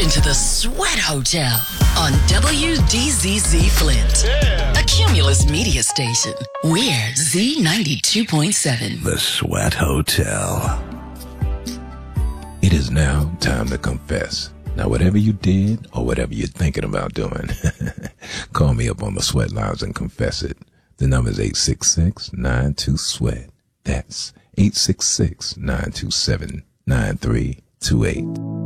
into the Sweat Hotel on WDZZ Flint, a Cumulus media station. We're Z92.7. The Sweat Hotel. It is now time to confess. Now, whatever you did or whatever you're thinking about doing, call me up on the Sweat Lines and confess it. The number is 866-92-SWEAT. That's 866-927-9328.